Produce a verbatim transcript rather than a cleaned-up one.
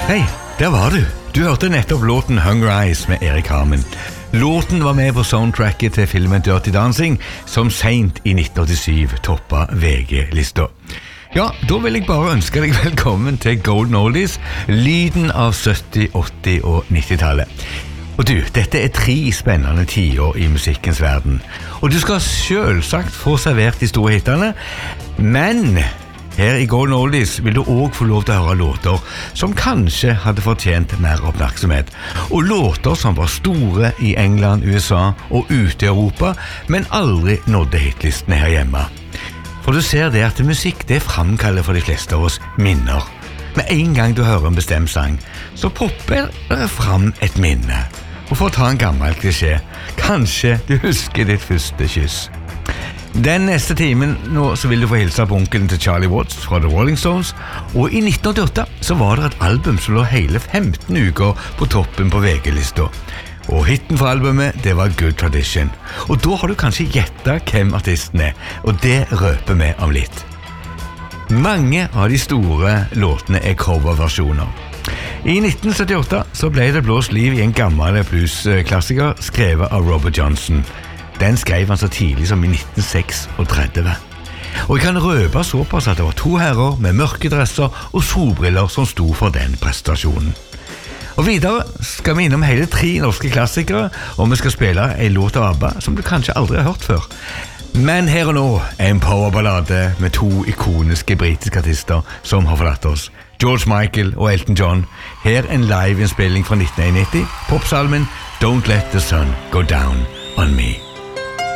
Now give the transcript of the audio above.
Hei, der var du. Du hørte nettopp låten Hunger Eyes med Erik Harmen. Låten var med på soundtracket til filmen Dirty Dancing, som sent i nitten åttisyv toppa V G-lista. Ja, da vil jeg bare ønske deg velkommen til Golden Oldies, lyden av sytti-, åtti- og nittitallet. Og du, dette er tre spennende tiår i musikkens verden. Og du skal selvsagt få servert de store hittene, men her i Golden Oldies vil du også få lov til å høre låter som kanskje hadde fortjent mer oppmerksomhet. Og låter som var store i England, U S A og ute i Europa, men aldri nådde hitlistene her hjemme. For du ser det at musikk det framkaller for de fleste av oss minner. Med en gang du hører en bestemt sang, så popper det fram et minne. Og for å ta en gammel klisjé, kanskje du husker ditt første kyss. Den neste timen nå så vil du få hilse på onkelen til Charlie Watts fra The Rolling Stones, og i nitten åttiåtte så var det et album som lå hele femten uker på toppen på V G-lista. Og hitten for albumet, det var Good Tradition. Og da har du kanskje gjettet hvem artisten er, og det røper vi om litt. Mange av de store låtene er coverversjoner. I nitten syttiåtte så ble det blåst liv i en gammel bluesklassiker skrevet av Robert Johnson. Den skrev han så tidlig som i nitten trettien. Og jeg kan røpe såpass at det var to herrer med mørke dresser og solbriller som sto for den prestasjonen. Og videre skal vi innom hele tre norske klassikere, og vi skal spille en låt av ABBA som du kanskje aldri har hørt før. Men her og nå er en powerballade med to ikoniske britiske artister som har forlatt oss. George Michael og Elton John. Her en live-innspilling fra nitten nitti, popsalmen Don't Let the Sun Go Down on Me.